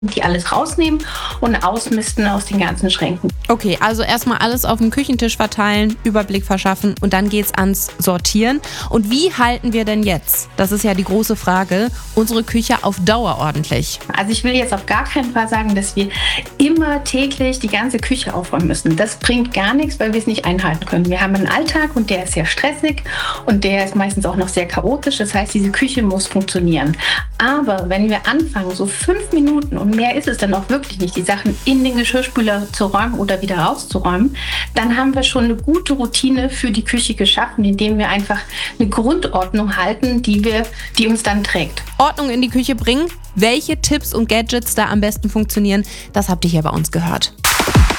die alles rausnehmen und ausmisten aus den ganzen Schränken. Okay, also erstmal alles auf dem Küchentisch verteilen, Überblick verschaffen und dann geht's ans Sortieren. Und wie halten wir denn jetzt, das ist ja die große Frage, unsere Küche auf Dauer ordentlich? Also ich will jetzt auf gar keinen Fall sagen, dass wir immer täglich die ganze Küche aufräumen müssen. Das bringt gar nichts, weil wir es nicht einhalten können. Wir haben einen Alltag und der ist sehr stressig und der ist meistens auch noch sehr chaotisch. Das heißt, diese Küche muss funktionieren. Aber wenn wir anfangen, so 5 Minuten und mehr ist es dann auch wirklich nicht, die Sachen in den Geschirrspüler zu räumen oder wieder rauszuräumen, dann haben wir schon eine gute Routine für die Küche geschaffen, indem wir einfach eine Grundordnung halten, die uns dann trägt. Ordnung in die Küche bringen, welche Tipps und Gadgets da am besten funktionieren, das habt ihr hier bei uns gehört.